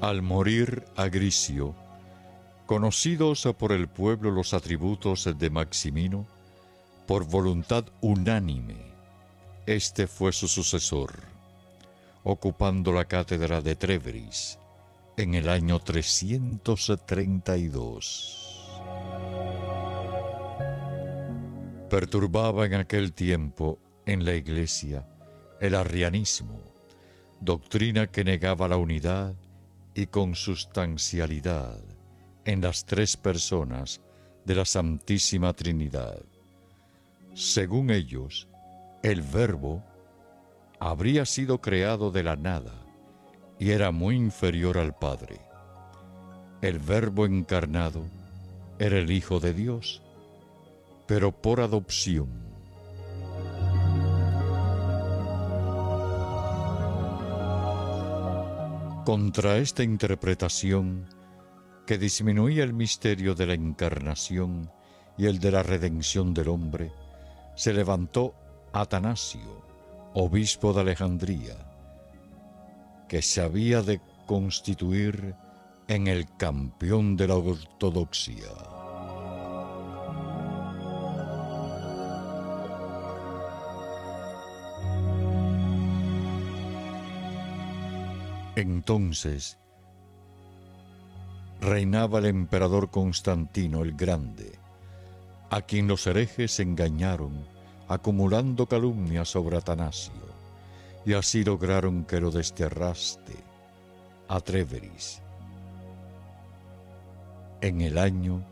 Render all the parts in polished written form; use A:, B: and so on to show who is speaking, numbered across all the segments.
A: Al morir Agricio, conocidos por el pueblo los atributos de Maximino, por voluntad unánime, este fue su sucesor, ocupando la cátedra de Trèveris en el año 332. Perturbaba en aquel tiempo en la Iglesia el arrianismo, doctrina que negaba la unidad y consustancialidad en las tres personas de la Santísima Trinidad. Según ellos, el Verbo habría sido creado de la nada y era muy inferior al Padre. El Verbo encarnado era el Hijo de Dios, pero por adopción. Contra esta interpretación, que disminuía el misterio de la encarnación y el de la redención del hombre, se levantó Atanasio, obispo de Alejandría, que se había de constituir en el campeón de la ortodoxia. Entonces reinaba el emperador Constantino el Grande, a quien los herejes engañaron, acumulando calumnias sobre Atanasio, y así lograron que lo desterraste a Trèveris en el año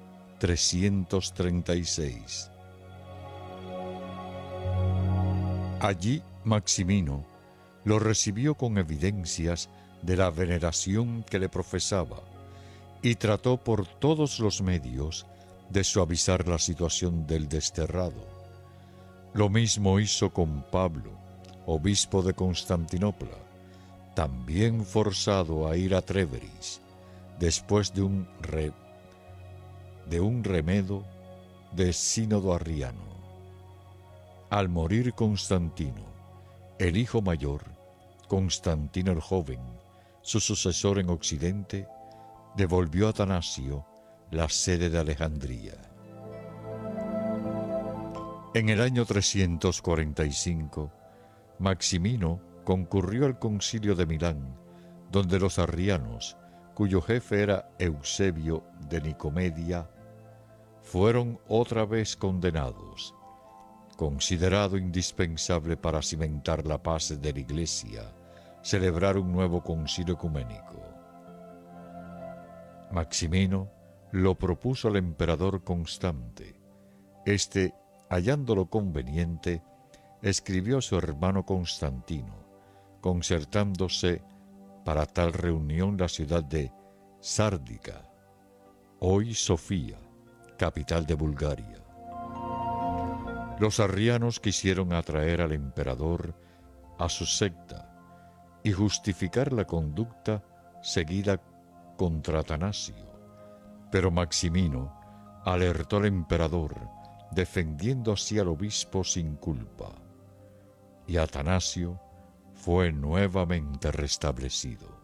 A: 336. Allí Maximino lo recibió con evidencias de la veneración que le profesaba y trató por todos los medios de suavizar la situación del desterrado. Lo mismo hizo con Pablo, obispo de Constantinopla, también forzado a ir a Trèveris después de un remedo de sínodo arriano. Al morir Constantino, el hijo mayor, Constantino el joven, su sucesor en Occidente, devolvió a Atanasio la sede de Alejandría. En el año 345, Maximino concurrió al concilio de Milán, donde los arrianos, cuyo jefe era Eusebio de Nicomedia, fueron otra vez condenados, considerado indispensable para cimentar la paz de la Iglesia, celebrar un nuevo concilio ecuménico. Maximino lo propuso al emperador Constante. Este, hallándolo conveniente, escribió a su hermano Constantino, concertándose para tal reunión la ciudad de Sárdica, hoy Sofía, capital de Bulgaria. Los arrianos quisieron atraer al emperador a su secta y justificar la conducta seguida contra Atanasio, pero Maximino alertó al emperador, defendiendo así al obispo sin culpa, y Atanasio fue nuevamente restablecido.